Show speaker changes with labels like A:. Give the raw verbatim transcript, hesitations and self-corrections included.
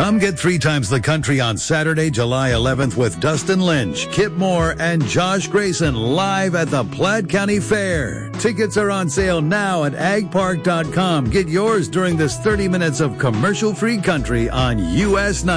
A: Come get three times the country on Saturday, July eleventh with Dustin Lynch, Kip Moore, and Josh Grayson live at the Platte County Fair. Tickets are on sale now at ag park dot com. Get yours during this thirty minutes of commercial-free country on U S nine.